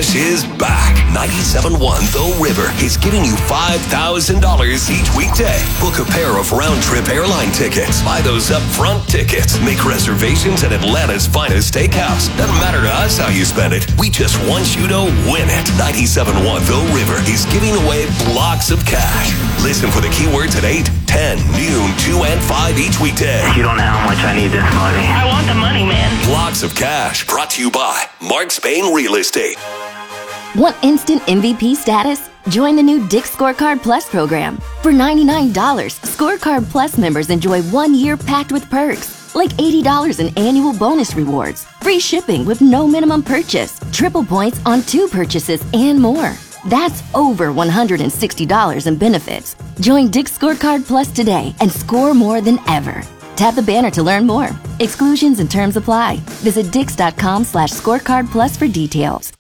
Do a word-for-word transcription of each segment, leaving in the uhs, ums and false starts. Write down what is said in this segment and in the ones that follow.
Cash is back. ninety-seven point one The River is giving you five thousand dollars each weekday. Book a pair of round-trip airline tickets. Buy those upfront tickets. Make reservations at Atlanta's finest steakhouse. Doesn't matter to us how you spend it. We just want you to win it. ninety-seven point one The River is giving away blocks of cash. Listen for the keywords at eight, ten, noon, two, and five each weekday. You don't know how much I need this money. I want the money, man. Blocks of Cash, brought to you by Mark Spain Real Estate. Want instant M V P status? Join the new Dick's Scorecard Plus program. For ninety-nine dollars, Scorecard Plus members enjoy one year packed with perks, like eighty dollars in annual bonus rewards, free shipping with no minimum purchase, triple points on two purchases, and more. That's over one hundred sixty dollars in benefits. Join Dick's Scorecard Plus today and score more than ever. Tap the banner to learn more. Exclusions and terms apply. Visit dix.com slash scorecard plus for details.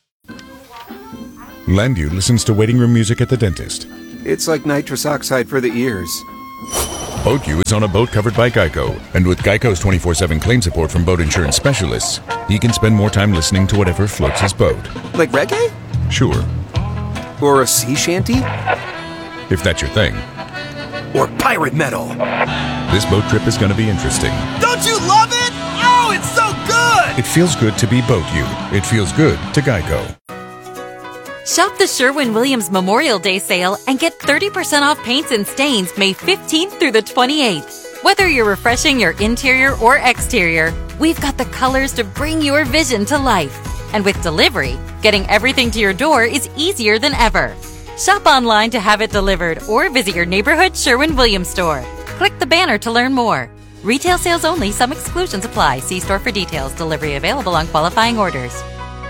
Landu listens to waiting room music at the dentist. It's like nitrous oxide for the ears. BoatU is on a boat covered by Geico, and with Geico's twenty-four seven claim support from boat insurance specialists, he can spend more time listening to whatever floats his boat. Like reggae? Sure. Or a sea shanty? If that's your thing. Or pirate metal. This boat trip is going to be interesting. Don't you love it? Oh, it's so good! It feels good to be BoatU. It feels good to Geico. Shop the Sherwin-Williams Memorial Day sale and get thirty percent off paints and stains May fifteenth through the twenty-eighth. Whether you're refreshing your interior or exterior, we've got the colors to bring your vision to life. And with delivery, getting everything to your door is easier than ever. Shop online to have it delivered or visit your neighborhood Sherwin-Williams store. Click the banner to learn more. Retail sales only. Some exclusions apply. See store for details. Delivery available on qualifying orders.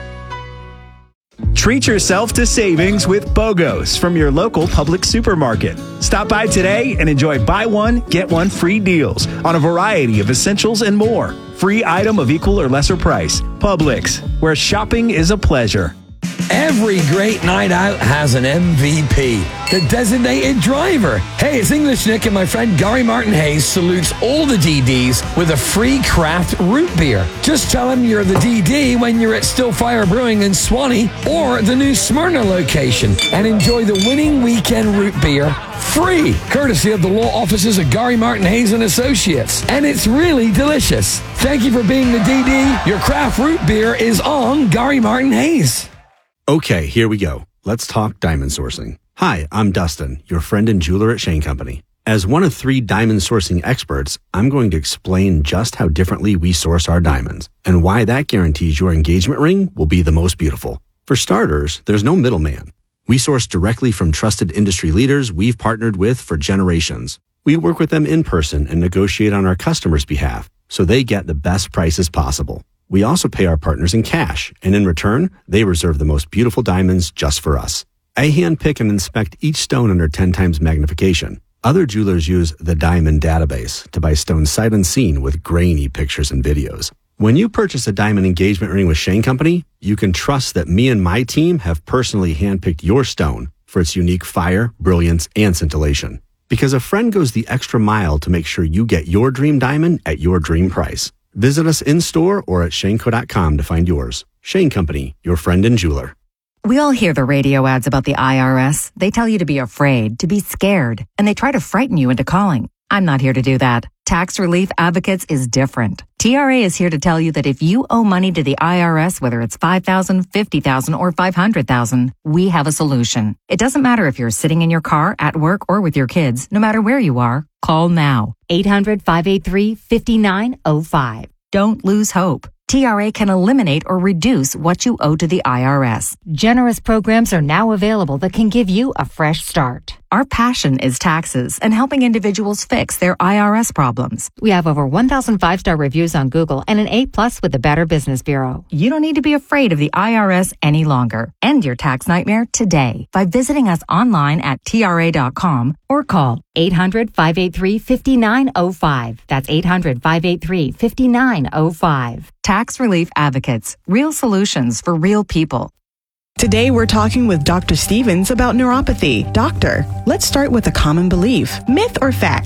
Treat yourself to savings with BOGOS from your local Publix supermarket. Stop by today and enjoy buy one, get one free deals on a variety of essentials and more. Free item of equal or lesser price. Publix, where shopping is a pleasure. Every great night out has an M V P, the designated driver. Hey, it's English Nick, and my friend Gary Martin Hayes salutes all the D Ds with a free craft root beer. Just tell him you're the D D when you're at Stillfire Brewing in Swanee or the new Smyrna location, and enjoy the winning weekend root beer free, courtesy of the law offices of Gary Martin Hayes and Associates. And it's really delicious. Thank you for being the D D. Your craft root beer is on Gary Martin Hayes. Okay, here we go. Let's talk diamond sourcing. Hi, I'm Dustin, your friend and jeweler at Shane Company. As one of three diamond sourcing experts, I'm going to explain just how differently we source our diamonds and why that guarantees your engagement ring will be the most beautiful. For starters, there's no middleman. We source directly from trusted industry leaders we've partnered with for generations. We work with them in person and negotiate on our customers' behalf so they get the best prices possible. We also pay our partners in cash, and in return, they reserve the most beautiful diamonds just for us. I handpick and inspect each stone under ten times magnification. Other jewelers use the Diamond Database to buy stones sight unseen with grainy pictures and videos. When you purchase a diamond engagement ring with Shane Company, you can trust that me and my team have personally handpicked your stone for its unique fire, brilliance, and scintillation. Because a friend goes the extra mile to make sure you get your dream diamond at your dream price. Visit us in-store or at shaneco dot com to find yours. Shane Company, your friend and jeweler. We all hear the radio ads about the I R S. They tell you to be afraid, to be scared, and they try to frighten you into calling. I'm not here to do that. Tax Relief Advocates is different. T R A is here to tell you that if you owe money to the I R S, whether it's five thousand dollars, fifty thousand dollars, or five hundred thousand dollars, we have a solution. It doesn't matter if you're sitting in your car, at work, or with your kids. No matter where you are, call now. eight hundred, five eight three, five nine zero five. Don't lose hope. T R A can eliminate or reduce what you owe to the I R S. Generous programs are now available that can give you a fresh start. Our passion is taxes and helping individuals fix their I R S problems. We have over one thousand five-star reviews on Google and an A plus with the Better Business Bureau. You don't need to be afraid of the I R S any longer. End your tax nightmare today by visiting us online at T R A dot com or call eight hundred, five eight three, five nine zero five. That's eight hundred, five eight three, five nine zero five. Tax Relief Advocates. Real solutions for real people. Today we're talking with Doctor Stevens about neuropathy. Doctor, let's start with a common belief. Myth or fact?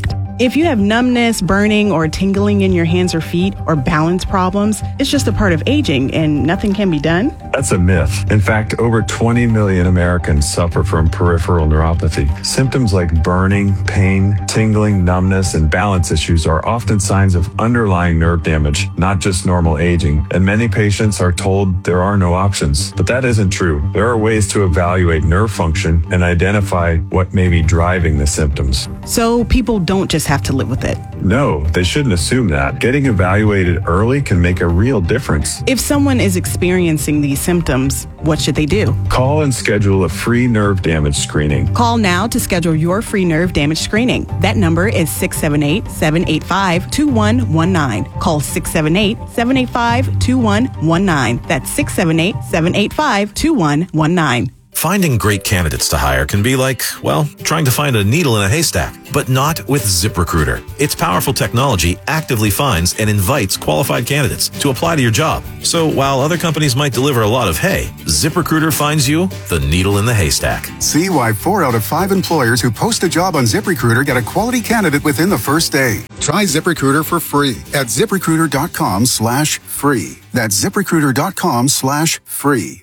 If you have numbness, burning, or tingling in your hands or feet, or balance problems, it's just a part of aging and nothing can be done. That's a myth. In fact, over twenty million Americans suffer from peripheral neuropathy. Symptoms like burning, pain, tingling, numbness, and balance issues are often signs of underlying nerve damage, not just normal aging. And many patients are told there are no options. But that isn't true. There are ways to evaluate nerve function and identify what may be driving the symptoms. So people don't just have to live with it. No, they shouldn't assume that. Getting evaluated early can make a real difference. If someone is experiencing these symptoms, what should they do? Call and schedule a free nerve damage screening. Call now to schedule your free nerve damage screening. That number is six seven eight, seven eight five, two one one nine. Call six seven eight, seven eight five, two one one nine. That's six seven eight, seven eight five, two one one nine. Finding great candidates to hire can be like, well, trying to find a needle in a haystack, but not with ZipRecruiter. Its powerful technology actively finds and invites qualified candidates to apply to your job. So while other companies might deliver a lot of hay, ZipRecruiter finds you the needle in the haystack. See why four out of five employers who post a job on ZipRecruiter get a quality candidate within the first day. Try ZipRecruiter for free at ZipRecruiter.com slash free. That's ZipRecruiter.com slash free.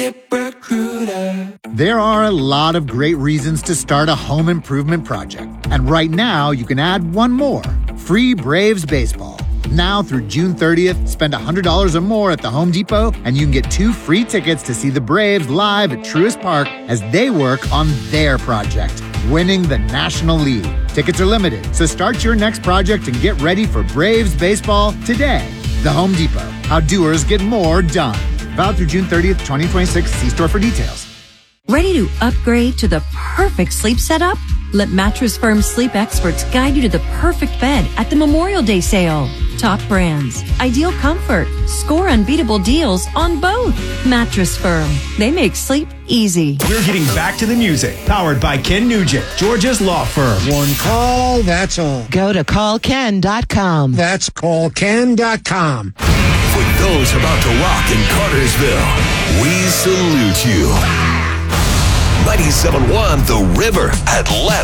ZipRecruiter. There are a lot of great reasons to start a home improvement project. And right now, you can add one more. Free Braves Baseball. Now through June thirtieth, spend one hundred dollars or more at the Home Depot, and you can get two free tickets to see the Braves live at Truist Park as they work on their project, winning the National League. Tickets are limited, so start your next project and get ready for Braves Baseball today. The Home Depot. How doers get more done. Valid through June thirtieth, twenty twenty-six. See store for details. Ready to upgrade to the perfect sleep setup? Let Mattress Firm's sleep experts guide you to the perfect bed at the Memorial Day sale. Top brands, ideal comfort, score unbeatable deals on both. Mattress Firm. They make sleep easy. We're getting back to the music. Powered by Ken Nugent, Georgia's law firm. One call, that's all. Go to call ken dot com. That's call ken dot com. For those about to rock in Cartersville, we salute you. ninety-seven point one The River, Atlanta.